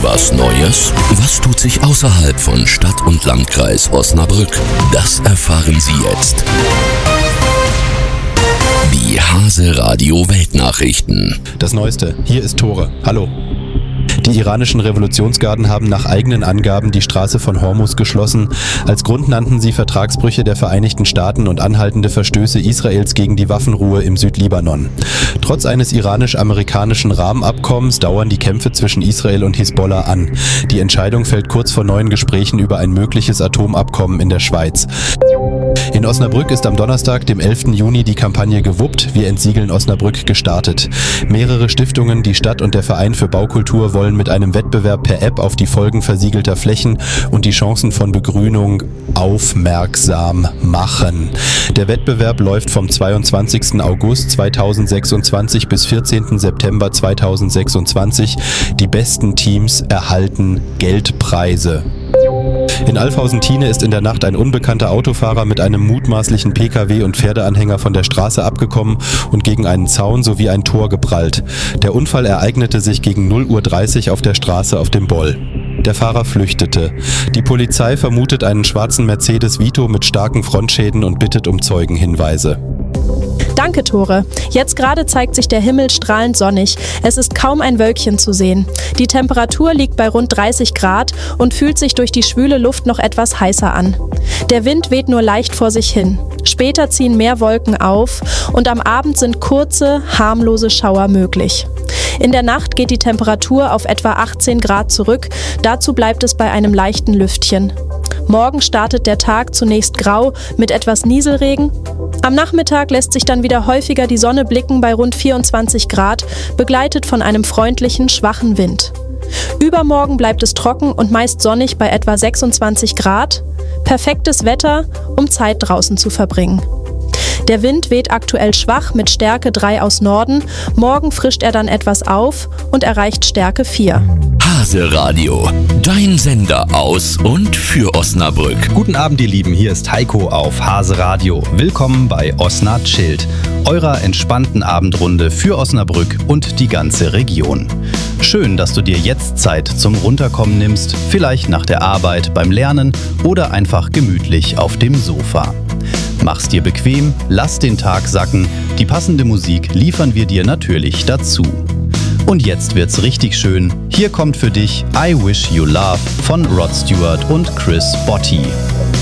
Was Neues? Was tut sich außerhalb von Stadt und Landkreis Osnabrück? Das erfahren Sie jetzt. Die Hase Radio Weltnachrichten. Das Neueste. Hier ist Tore. Hallo. Die iranischen Revolutionsgarden haben nach eigenen Angaben die Straße von Hormuz geschlossen. Als Grund nannten sie Vertragsbrüche der Vereinigten Staaten und anhaltende Verstöße Israels gegen die Waffenruhe im Südlibanon. Trotz eines iranisch-amerikanischen Rahmenabkommens dauern die Kämpfe zwischen Israel und Hisbollah an. Die Entscheidung fällt kurz vor neuen Gesprächen über ein mögliches Atomabkommen in der Schweiz. In Osnabrück ist am Donnerstag, dem 11. Juni, die Kampagne Gewuppt, wir entsiegeln Osnabrück gestartet. Mehrere Stiftungen, die Stadt und der Verein für Baukultur wollen mit einem Wettbewerb per App auf die Folgen versiegelter Flächen und die Chancen von Begrünung aufmerksam machen. Der Wettbewerb läuft vom 22. August 2026 bis 14. September 2026. Die besten Teams erhalten Geldpreise. In Alfhausen-Thiene ist in der Nacht ein unbekannter Autofahrer mit einem mutmaßlichen Pkw und Pferdeanhänger von der Straße abgekommen und gegen einen Zaun sowie ein Tor geprallt. Der Unfall ereignete sich gegen 0:30 Uhr auf der Straße auf dem Boll. Der Fahrer flüchtete. Die Polizei vermutet einen schwarzen Mercedes Vito mit starken Frontschäden und bittet um Zeugenhinweise. Danke, Tore. Jetzt gerade zeigt sich der Himmel strahlend sonnig. Es ist kaum ein Wölkchen zu sehen. Die Temperatur liegt bei rund 30 Grad und fühlt sich durch die schwüle Luft noch etwas heißer an. Der Wind weht nur leicht vor sich hin. Später ziehen mehr Wolken auf und am Abend sind kurze, harmlose Schauer möglich. In der Nacht geht die Temperatur auf etwa 18 Grad zurück. Dazu bleibt es bei einem leichten Lüftchen. Morgen startet der Tag zunächst grau mit etwas Nieselregen. Am Nachmittag lässt sich dann wieder häufiger die Sonne blicken bei rund 24 Grad, begleitet von einem freundlichen, schwachen Wind. Übermorgen bleibt es trocken und meist sonnig bei etwa 26 Grad. Perfektes Wetter, um Zeit draußen zu verbringen. Der Wind weht aktuell schwach mit Stärke 3 aus Norden. Morgen frischt er dann etwas auf und erreicht Stärke 4. Hase Radio, dein Sender aus und für Osnabrück. Guten Abend, ihr Lieben, hier ist Heiko auf Hase Radio. Willkommen bei Osna Chillt, eurer entspannten Abendrunde für Osnabrück und die ganze Region. Schön, dass du dir jetzt Zeit zum Runterkommen nimmst, vielleicht nach der Arbeit, beim Lernen oder einfach gemütlich auf dem Sofa. Mach's dir bequem, lass den Tag sacken, die passende Musik liefern wir dir natürlich dazu. Und jetzt wird's richtig schön. Hier kommt für dich I Wish You Love von Rod Stewart und Chris Botti.